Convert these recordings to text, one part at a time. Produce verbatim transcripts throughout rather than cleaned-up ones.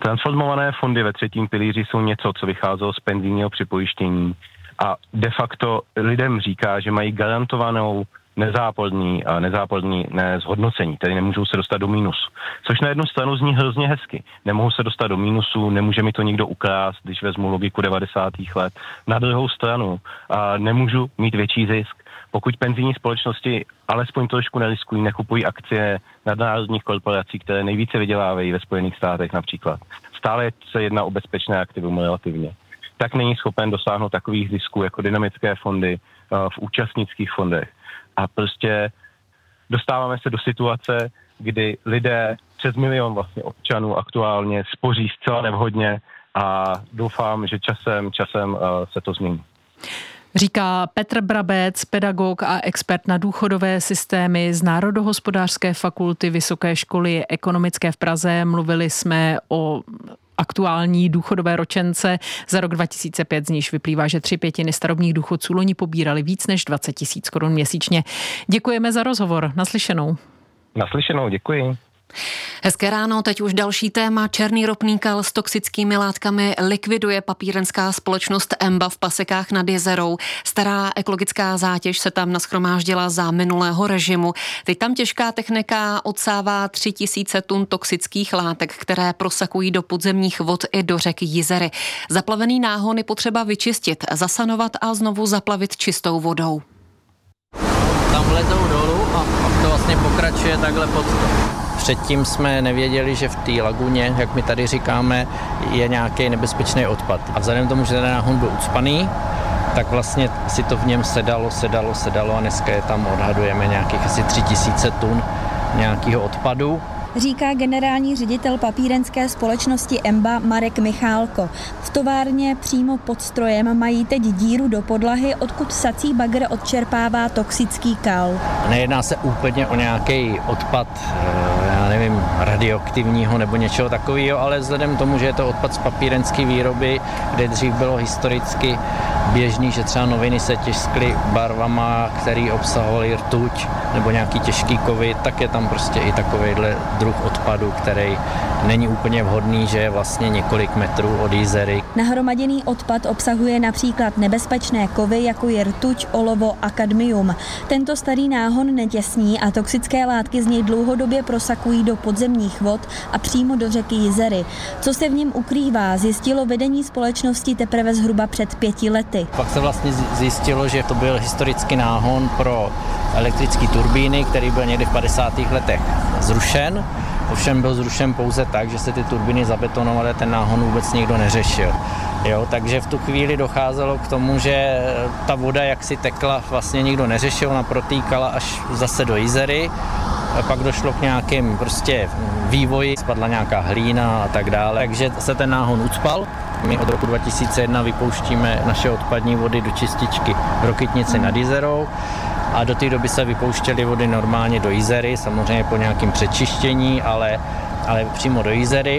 Transformované fondy ve třetím pilíři jsou něco, co vycházelo z penzijního připojištění a de facto lidem říká, že mají garantovanou nezáporný, nezáporný nezhodnocení, tedy nemůžou se dostat do mínusu. Což na jednu stranu zní hrozně hezky. Nemohu se dostat do mínusu, nemůže mi to nikdo ukrást, když vezmu logiku devadesátých let. Na druhou stranu nemůžu mít větší zisk. Pokud penzijní společnosti alespoň trošku neriskují, nekupují akcie nadnárodních korporací, které nejvíce vydělávají ve Spojených státech například, stále se jedná o bezpečné aktivum relativně, tak není schopen dosáhnout takových zisků jako dynamické fondy v účastnických fondech. A prostě dostáváme se do situace, kdy lidé přes milion vlastně občanů aktuálně spoří zcela nevhodně a doufám, že časem, časem se to změní. Říká Petr Brabec, pedagog a expert na důchodové systémy z Národohospodářské fakulty Vysoké školy ekonomické v Praze. Mluvili jsme o aktuální důchodové ročence za rok dva tisíce pět, z níž vyplývá, že tři pětiny starobních důchodců loni pobírali víc než dvacet tisíc korun měsíčně. Děkujeme za rozhovor. Naslyšenou. Naslyšenou, děkuji. Hezké ráno, teď už další téma. Černý ropný kal s toxickými látkami likviduje papírenská společnost Emba v Pasekách nad Jizerou. Stará ekologická zátěž se tam nashromáždila za minulého režimu. Teď tam těžká technika odsává tři tisíce tun toxických látek, které prosakují do podzemních vod i do řeky Jizery. Zaplavený náhon je potřeba vyčistit, zasanovat a znovu zaplavit čistou vodou. Tam lezou dolů a pak to vlastně pokračuje takhle pod to. Předtím jsme nevěděli, že v té laguně, jak my tady říkáme, je nějaký nebezpečný odpad. A vzhledem k tomu, že ten náhon byl ucpaný, tak vlastně si to v něm sedalo, sedalo, sedalo a dneska je tam odhadujeme nějakých asi tři tisíce tun nějakého odpadu. Říká generální ředitel papírenské společnosti Emba Marek Michálko. V továrně přímo pod strojem mají teď díru do podlahy, odkud sací bagr odčerpává toxický kal. Nejedná se úplně o nějaký odpad, já nevím, radioaktivního nebo něčeho takového, ale vzhledem k tomu, že je to odpad z papírenské výroby, kde dřív bylo historicky běžný, že třeba noviny se tiskly barvama, který obsahovaly rtuť nebo nějaký těžký kovy, tak je tam prostě i takovejhle druh odpadu, který není úplně vhodný, že je vlastně několik metrů od Jizery. Nahromaděný odpad obsahuje například nebezpečné kovy, jako je rtuť, olovo a kadmium. Tento starý náhon netěsní a toxické látky z něj dlouhodobě prosakují do podzemních vod a přímo do řeky Jizery. Co se v něm ukrývá, zjistilo vedení společnosti teprve zhruba před pěti lety. Pak se vlastně zjistilo, že to byl historický náhon pro elektrické turbíny, který byl někdy v padesátých letech zrušen. Ovšem byl zrušen pouze tak, že se ty turbíny zabetonovaly a ten náhon vůbec nikdo neřešil. Jo, takže v tu chvíli docházelo k tomu, že ta voda, jak si tekla, vlastně nikdo neřešil, ona protýkala až zase do Jizery. A pak došlo k nějakým prostě vývoji, spadla nějaká hlína a tak dále, takže se ten náhon ucpal. My od roku dva tisíce jedna vypouštíme naše odpadní vody do čističky v Rokytnici nad Jizerou a do té doby se vypouštěly vody normálně do Jizery, samozřejmě po nějakém přečištění, ale, ale přímo do Jizery.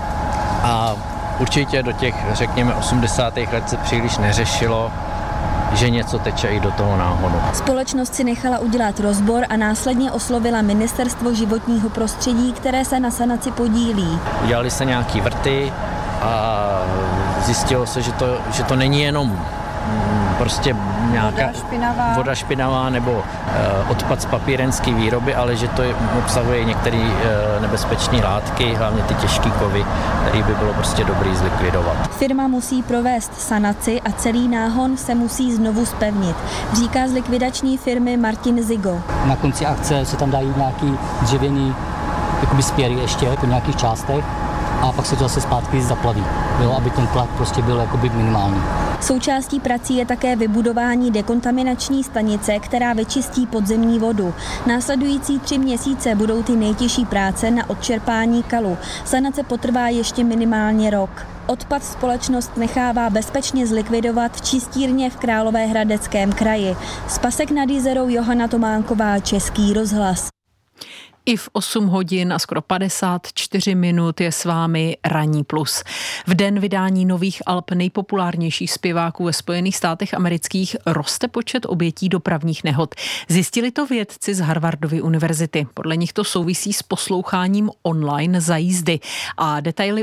A určitě do těch, řekněme, osmdesátých let se příliš neřešilo, že něco teče i do toho náhonu. Společnost si nechala udělat rozbor a následně oslovila Ministerstvo životního prostředí, které se na sanaci podílí. Udělali se nějaký vrty a zjistilo se, že to, že to není jenom prostě nějaká voda špinavá, voda špinavá nebo uh, odpad z papírenské výroby, ale že to je, obsahuje některé uh, nebezpečné látky, hlavně ty těžké kovy, které by bylo prostě dobrý zlikvidovat. Firma musí provést sanaci a celý náhon se musí znovu zpevnit, říká z likvidační firmy Martin Zigo. Na konci akce se tam dají nějaký dřevěný jakoby spěry ještě po nějakých částech a pak se to zase zpátky zaplaví, jo, aby ten tlak prostě byl jakoby minimální. Součástí prací je také vybudování dekontaminační stanice, která vyčistí podzemní vodu. Následující tři měsíce budou ty nejtěžší práce na odčerpání kalu. Sanace potrvá ještě minimálně rok. Odpad společnost nechává bezpečně zlikvidovat v čistírně v Královéhradeckém kraji. Z Pasek nad Jizerou Johana Tománková, Český rozhlas. I v osm hodin a skoro padesát čtyři minut je s vámi Ranní plus. V den vydání nových alb nejpopulárnějších zpěváků ve Spojených státech amerických roste počet obětí dopravních nehod. Zjistili to vědci z Harvardovy univerzity. Podle nich to souvisí s posloucháním online za jízdy. A detaily